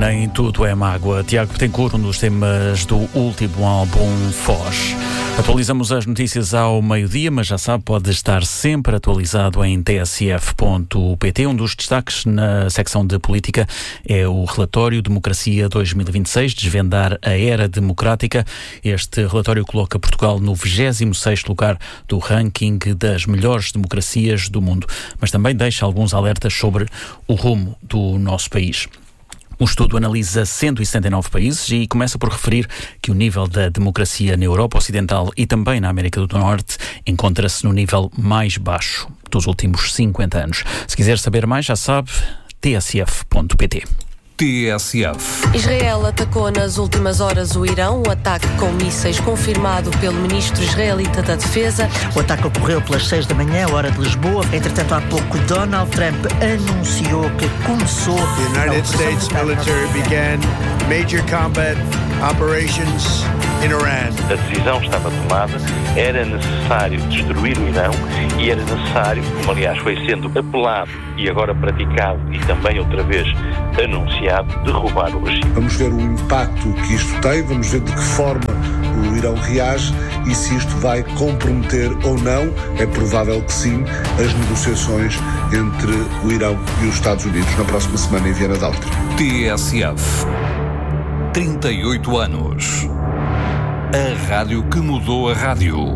Nem tudo é mágoa. Tiago Betancourt, um dos temas do último álbum Foz. Atualizamos as notícias ao meio-dia, mas já sabe, pode estar sempre atualizado em tsf.pt. Um dos destaques na secção de política é o relatório Democracia 2026, desvendar a era democrática. Este relatório coloca Portugal no 26º lugar do ranking das melhores democracias do mundo, mas também deixa alguns alertas sobre o rumo do nosso país. O estudo analisa 179 países e começa por referir que o nível da democracia na Europa Ocidental e também na América do Norte encontra-se no nível mais baixo dos últimos 50 anos. Se quiser saber mais, já sabe, tsf.pt. TSF. Israel atacou nas últimas horas o Irão, o ataque com mísseis confirmado pelo ministro israelita da Defesa. O ataque ocorreu pelas 6 da manhã, hora de Lisboa. Entretanto, há pouco, Donald Trump anunciou que começou... The United States military began major combat operations in Iran. A decisão estava tomada, era necessário destruir o Irão e era necessário, como aliás foi sendo apelado e agora praticado e também outra vez anunciado, derrubar o regime. Vamos ver o impacto que isto tem, vamos ver de que forma o Irão reage e se isto vai comprometer ou não, é provável que sim, as negociações entre o Irão e os Estados Unidos na próxima semana em Viana do Altro. TSF. 38 anos. A rádio que mudou a rádio.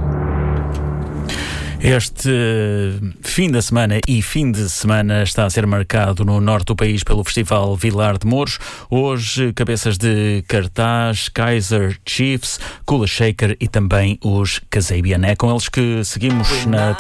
Este fim da semana e fim de semana está a ser marcado no norte do país pelo Festival Vilar de Mouros. Hoje, cabeças de cartaz, Kaiser Chiefs, Kula Shaker e também os Kasabian. É com eles que seguimos na